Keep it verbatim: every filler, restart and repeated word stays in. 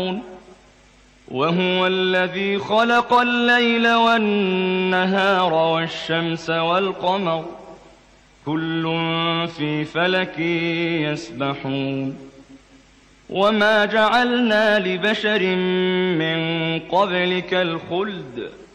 وهو الذي خلق الليل والنهار والشمس والقمر كل في فلك يسبحون وما جعلنا لبشر من قبلك الخلد